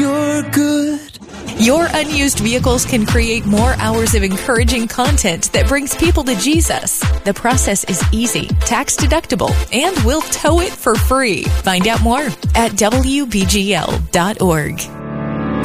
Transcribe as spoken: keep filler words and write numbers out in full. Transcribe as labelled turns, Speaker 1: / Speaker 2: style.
Speaker 1: you're good.
Speaker 2: Your unused vehicles can create more hours of encouraging content that brings people to Jesus. The process is easy, tax deductible, and we'll tow it for free. Find out more at W B G L dot org.